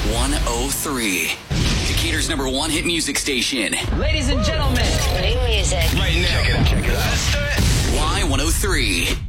103. Decatur's #1 hit music station. Ladies and gentlemen, new music Right now. Check it out. Let's do it. Y103.